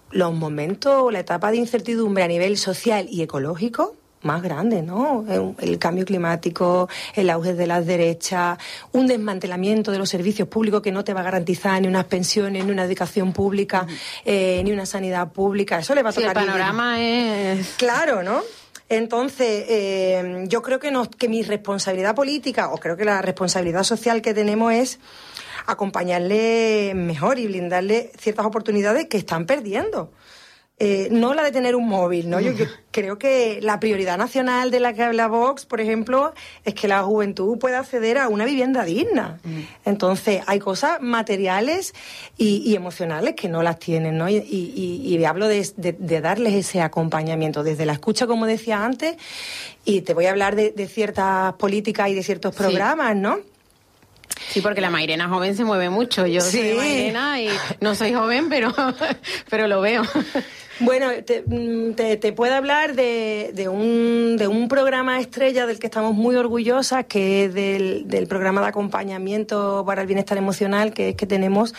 los momentos, la etapa de incertidumbre a nivel social y ecológico más grande, ¿no? El cambio climático, el auge de las derechas, un desmantelamiento de los servicios públicos que no te va a garantizar ni unas pensiones, ni una educación pública, ni una sanidad pública. Eso le va a tocar. Sí, el panorama es... Claro, ¿no? Entonces, yo creo que mi responsabilidad política, o creo que la responsabilidad social que tenemos es acompañarle mejor y blindarle ciertas oportunidades que están perdiendo. No la de tener un móvil, ¿no? Yo creo que la prioridad nacional de la que habla Vox, por ejemplo, es que la juventud pueda acceder a una vivienda digna. Entonces, hay cosas materiales y emocionales que no las tienen, ¿no? Y hablo de darles ese acompañamiento desde la escucha, como decía antes, y te voy a hablar de ciertas políticas y de ciertos programas, ¿no? Sí, porque la Mairena joven se mueve mucho. Yo soy Mairena y no soy joven, pero lo veo. Bueno, te puedo hablar de un programa estrella del que estamos muy orgullosas, que es del programa de acompañamiento para el bienestar emocional, que es que tenemos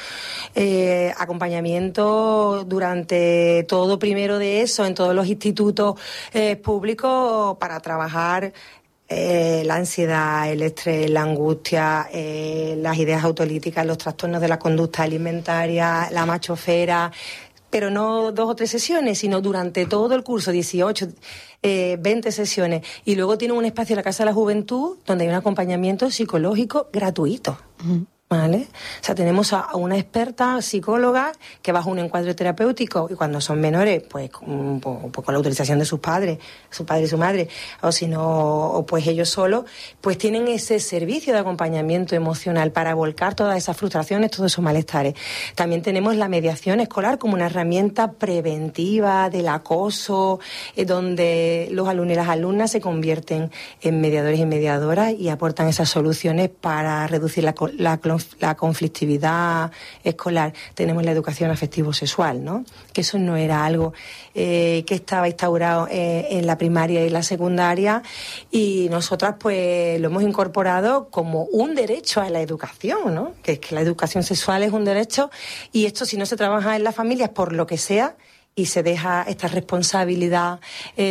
acompañamiento durante todo primero de eso en todos los institutos públicos para trabajar la ansiedad, el estrés, la angustia, las ideas autolíticas, los trastornos de la conducta alimentaria, la machofera, pero no 2 o 3 sesiones, sino durante todo el curso, 18, 20 sesiones. Y luego tiene un espacio en la Casa de la Juventud donde hay un acompañamiento psicológico gratuito. ¿Vale? O sea, tenemos a una experta psicóloga que bajo un encuadre terapéutico, y cuando son menores, pues con la autorización de sus padres, su padre y su madre, o si no, o pues ellos solos, pues tienen ese servicio de acompañamiento emocional para volcar todas esas frustraciones, todos esos malestares. También tenemos la mediación escolar como una herramienta preventiva del acoso, donde los alumnos y las alumnas se convierten en mediadores y mediadoras y aportan esas soluciones para reducir la conflictividad escolar. Tenemos la educación afectivo-sexual, ¿no? Que eso no era algo que estaba instaurado en la primaria y la secundaria, y nosotras pues lo hemos incorporado como un derecho a la educación, ¿no? Que es que la educación sexual es un derecho, y esto, si no se trabaja en las familias por lo que sea y se deja esta responsabilidad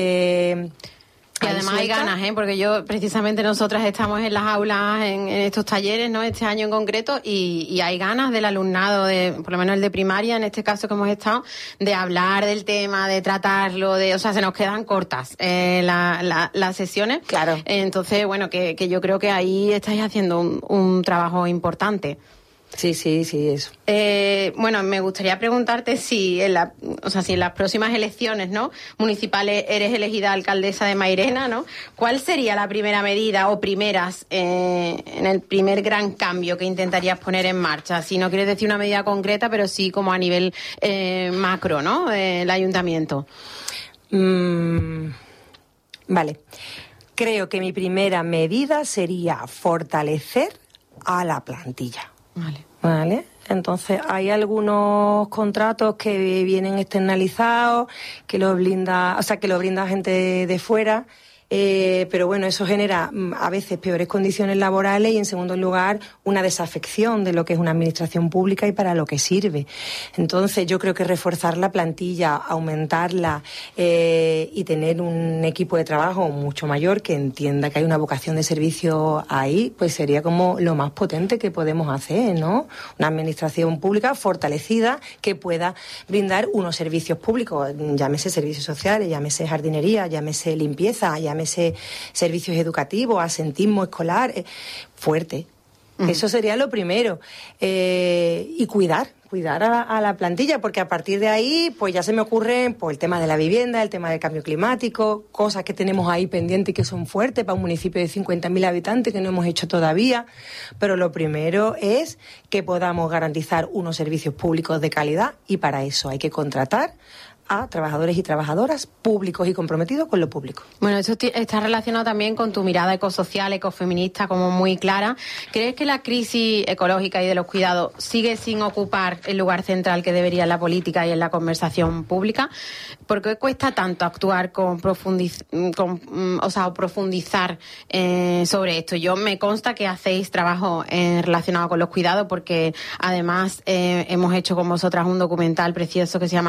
y además hay ganas, porque precisamente nosotras estamos en las aulas, en estos talleres, ¿no? Este año en concreto, y hay ganas del alumnado, por lo menos el de primaria, en este caso que hemos estado, de hablar del tema, de tratarlo, o sea, se nos quedan cortas las sesiones. Claro. Entonces, bueno, que yo creo que ahí estáis haciendo un trabajo importante. Sí, eso. Bueno, me gustaría preguntarte si en las próximas elecciones, ¿no?, municipales, eres elegida alcaldesa de Mairena, ¿no? ¿Cuál sería la primera medida o primeras en el primer gran cambio que intentarías poner en marcha? Si no quieres decir una medida concreta, pero sí como a nivel macro, ¿no?, del ayuntamiento. Vale. Creo que mi primera medida sería fortalecer a la plantilla. Vale. Entonces, hay algunos contratos que vienen externalizados, que lo brinda gente de fuera, pero bueno, eso genera a veces peores condiciones laborales y, en segundo lugar, una desafección de lo que es una administración pública y para lo que sirve. Entonces, yo creo que reforzar la plantilla, aumentarla y tener un equipo de trabajo mucho mayor que entienda que hay una vocación de servicio ahí, pues sería como lo más potente que podemos hacer, ¿no? Una administración pública fortalecida que pueda brindar unos servicios públicos, llámese servicios sociales, llámese jardinería, llámese limpieza, llámese servicios educativos, asentismo escolar, fuerte. Eso sería lo primero. Y cuidar a la plantilla, porque a partir de ahí pues ya se me ocurre pues, el tema de la vivienda, el tema del cambio climático, cosas que tenemos ahí pendientes y que son fuertes para un municipio de 50.000 habitantes que no hemos hecho todavía. Pero lo primero es que podamos garantizar unos servicios públicos de calidad, y para eso hay que contratar a trabajadores y trabajadoras públicos y comprometidos con lo público. Bueno, eso está relacionado también con tu mirada ecosocial, ecofeminista, como muy clara. ¿Crees que la crisis ecológica y de los cuidados sigue sin ocupar el lugar central que debería en la política y en la conversación pública? ¿Por qué cuesta tanto actuar profundizar sobre esto? Yo me consta que hacéis trabajo relacionado con los cuidados, porque además hemos hecho con vosotras un documental precioso que se llama